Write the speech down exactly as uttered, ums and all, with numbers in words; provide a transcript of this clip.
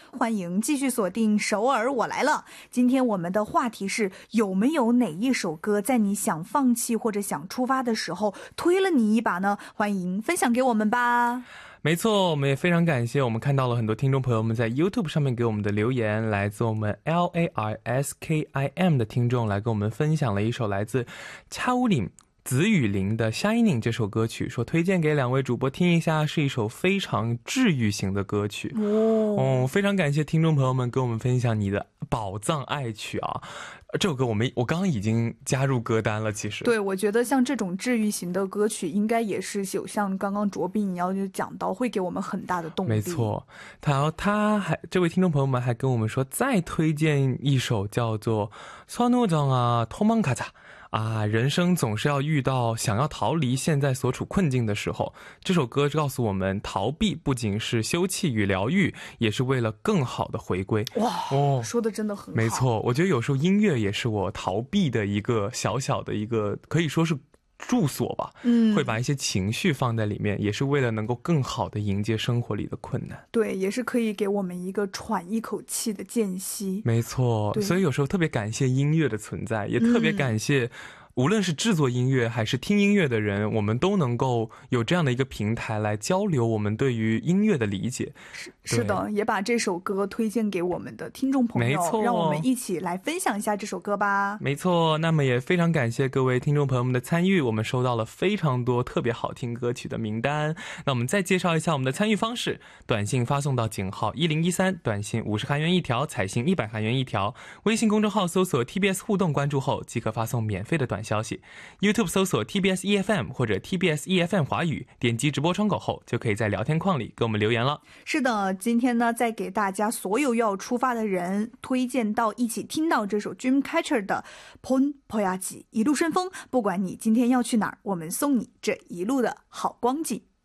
欢迎继续锁定首尔我来了。今天我们的话题是，有没有哪一首歌在你想放弃或者想出发的时候推了你一把呢？欢迎分享给我们吧。 没错，我们也非常感谢我们看到了很多听众朋友们在 YouTube 上面给我们的留言，来自我们 L A R S K I M 的听众来跟我们分享了一首来自차우림子雨林的 Shining 这首歌曲，说推荐给两位主播听一下，是一首非常治愈型的歌曲。哦，非常感谢听众朋友们跟我们分享你的宝藏爱曲啊。这首歌我们我刚刚已经加入歌单了，其实对，我觉得像这种治愈型的歌曲应该也是有像刚刚卓斌你要就讲到会给我们很大的动力。 没错，他他还这位听众朋友们还跟我们说再推荐一首叫做선우정啊도망가자啊，人生总是要遇到想要逃离现在所处困境的时候，这首歌告诉我们，逃避不仅是休憩与疗愈，也是为了更好的回归。 哇，哦，说的真的很好。 没错，我觉得有时候音乐也是我逃避的一个小小的一个，可以说是住所吧，嗯，会把一些情绪放在里面，也是为了能够更好的迎接生活里的困难。 对，也是可以给我们一个喘一口气的间隙。 没错，所以有时候特别感谢音乐的存在，也特别感谢无论是制作音乐还是听音乐的人，我们都能够有这样的一个平台来交流我们对于音乐的理解。 是, 是的，也把这首歌推荐给我们的听众朋友， 没错， 让我们一起来分享一下这首歌吧。 没错，那么也非常感谢各位听众朋友们的参与，我们收到了非常多特别好听歌曲的名单。那我们再介绍一下我们的参与方式，短信发送到井号一零一三，短信五十韩元一条，彩信一百韩元一条，微信公众号搜索 T B S 互动关注后即可发送免费的短消息， YouTube 搜索 T B S E F M 或者 T B S E F M 华语，点击直播窗口后就可以在聊天框里给我们留言了。 是的，今天呢再给大家所有要出发的人推荐到一起听到这首 Dreamcatcher 的 본 버야지 一路顺风，不管你今天要去哪儿，我们送你这一路的好光景。